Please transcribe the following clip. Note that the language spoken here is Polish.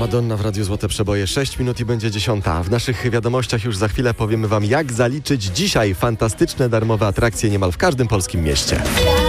Madonna w Radiu Złote Przeboje. 6 minut i będzie 10. W naszych wiadomościach już za chwilę powiemy wam, jak zaliczyć dzisiaj fantastyczne darmowe atrakcje niemal w każdym polskim mieście.